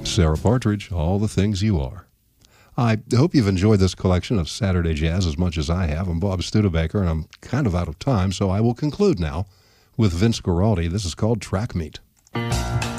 Sarah Partridge, All the Things You Are. I hope you've enjoyed this collection of Saturday jazz as much as I have. I'm Bob Studebaker, and I'm kind of out of time, so I will conclude now with Vince Guaraldi. This is called Track Meet.